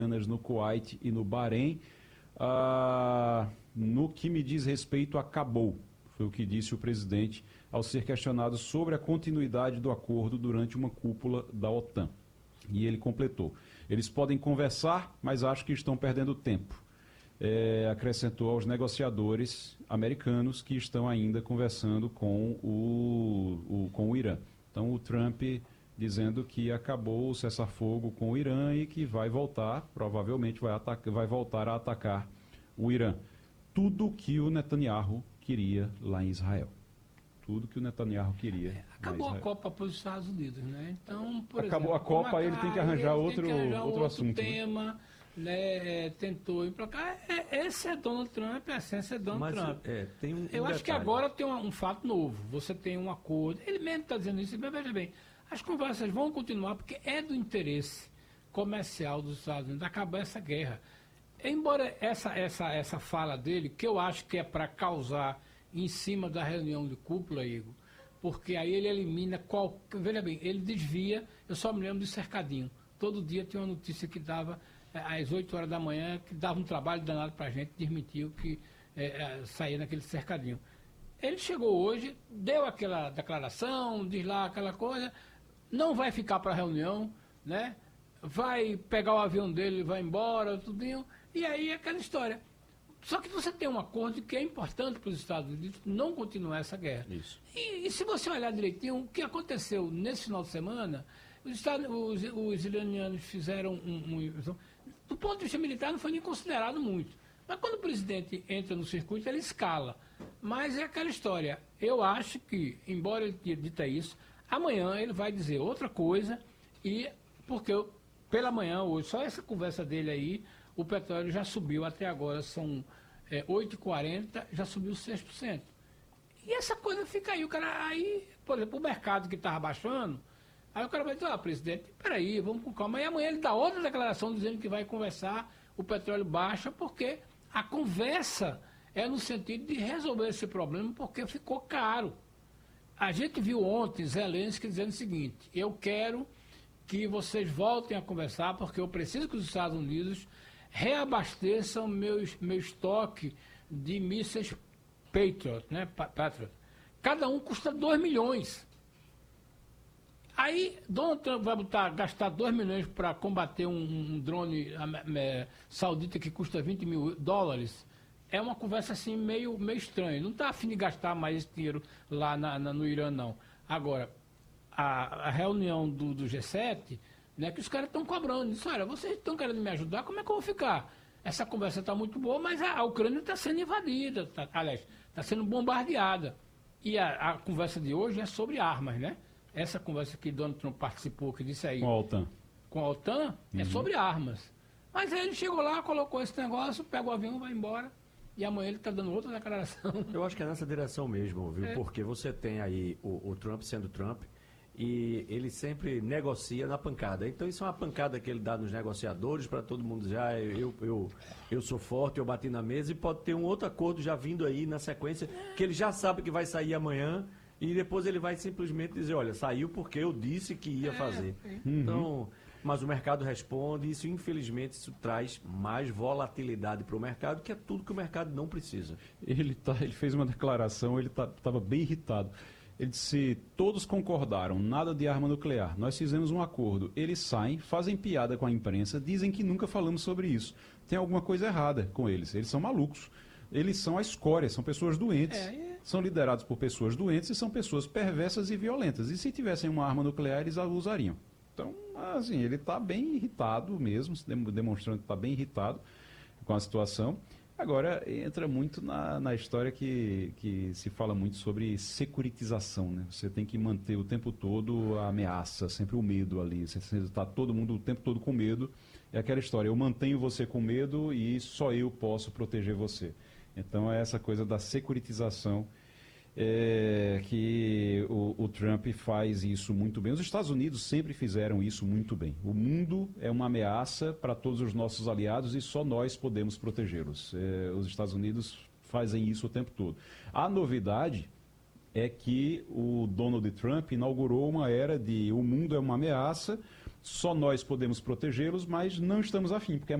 no Kuwait e no Bahrein. No que me diz respeito, acabou, foi o que disse o presidente ao ser questionado sobre a continuidade do acordo durante uma cúpula da OTAN. E ele completou: eles podem conversar, mas acho que estão perdendo tempo. Acrescentou aos negociadores americanos que estão ainda conversando com o Irã. Então o Trump dizendo que acabou o cessar-fogo com o Irã e que vai voltar, provavelmente vai voltar a atacar o Irã. Tudo que o Netanyahu queria lá em Israel. Tudo que o Netanyahu queria. Acabou a Copa para os Estados Unidos, né? Então, por acabou exemplo, a Copa, ele tem que arranjar outro assunto. Tema, né? Tentou ir para cá. Esse é Donald Trump, a essência é Donald Trump. Eu acho que agora tem um fato novo. Você tem um acordo. Ele mesmo está dizendo isso, mas veja bem, as conversas vão continuar porque é do interesse comercial dos Estados Unidos acabar essa guerra. Embora essa fala dele, que eu acho que é para causar em cima da reunião de cúpula, Igor, porque aí ele elimina veja bem, ele desvia, eu só me lembro do cercadinho. Todo dia tinha uma notícia que dava às 8 horas da manhã, que dava um trabalho danado para a gente, desmentiu que saía naquele cercadinho. Ele chegou hoje, deu aquela declaração, diz lá aquela coisa, não vai ficar para a reunião, né? Vai pegar o avião dele e vai embora, tudinho, e aí é aquela história. Só que você tem um acordo que é importante para os Estados Unidos não continuar essa guerra. Isso. E se você olhar direitinho, o que aconteceu nesse final de semana, os iranianos fizeram do ponto de vista militar não foi nem considerado muito. Mas quando o presidente entra no circuito, ele escala. Mas é aquela história. Eu acho que, embora ele tenha dito isso, amanhã ele vai dizer outra coisa, porque pela manhã, hoje, só essa conversa dele aí, o petróleo já subiu até agora, são 8,40, já subiu 6%. E essa coisa fica aí, o cara aí, por exemplo, o mercado que estava baixando, aí o cara vai dizer, presidente, peraí, vamos com calma. E amanhã ele dá outra declaração dizendo que vai conversar, o petróleo baixa, porque a conversa é no sentido de resolver esse problema, porque ficou caro. A gente viu ontem Zelensky dizendo o seguinte: eu quero que vocês voltem a conversar, porque eu preciso que os Estados Unidos reabasteçam meu estoque de mísseis Patriot, né? Patriot. Cada um custa 2 milhões. Aí Donald Trump vai gastar 2 milhões para combater um drone saudita que custa 20 mil dólares. É uma conversa assim meio estranha. Não está a fim de gastar mais esse dinheiro lá no Irã, não. Agora, a reunião do G7, né, que os caras estão cobrando. Isso, olha, vocês estão querendo me ajudar, como é que eu vou ficar? Essa conversa está muito boa, mas a Ucrânia está sendo invadida, aliás, está sendo bombardeada. E a conversa de hoje é sobre armas, né? Essa conversa que Donald Trump participou, que disse aí... Com a OTAN. Com a OTAN, é sobre armas. Mas aí ele chegou lá, colocou esse negócio, pega o avião, vai embora. E amanhã ele está dando outra declaração. Eu acho que é nessa direção mesmo, viu? Porque você tem aí o Trump sendo Trump e ele sempre negocia na pancada. Então isso é uma pancada que ele dá nos negociadores para todo mundo dizer, eu sou forte, eu bati na mesa, e pode ter um outro acordo já vindo aí na sequência, que ele já sabe que vai sair amanhã e depois ele vai simplesmente dizer, olha, saiu porque eu disse que ia fazer. Então... Mas o mercado responde, e isso, infelizmente, isso traz mais volatilidade para o mercado, que é tudo que o mercado não precisa. Ele fez uma declaração, ele estava bem irritado. Ele disse, todos concordaram, nada de arma nuclear. Nós fizemos um acordo. Eles saem, fazem piada com a imprensa, dizem que nunca falamos sobre isso. Tem alguma coisa errada com eles. Eles são malucos. Eles são a escória, são pessoas doentes. São liderados por pessoas doentes e são pessoas perversas e violentas. E se tivessem uma arma nuclear, eles a usariam. Então, assim, ele está bem irritado mesmo, demonstrando que está bem irritado com a situação. Agora, entra muito na história que se fala muito sobre securitização, né? Você tem que manter o tempo todo a ameaça, sempre o medo ali. Você está todo mundo o tempo todo com medo. É aquela história, eu mantenho você com medo e só eu posso proteger você. Então, é essa coisa da securitização. Que o Trump faz isso muito bem. Os Estados Unidos sempre fizeram isso muito bem. O mundo é uma ameaça para todos os nossos aliados e só nós podemos protegê-los. Os Estados Unidos fazem isso o tempo todo. A novidade é que o Donald Trump inaugurou uma era de o mundo é uma ameaça só nós podemos protegê-los, mas não estamos afim, porque é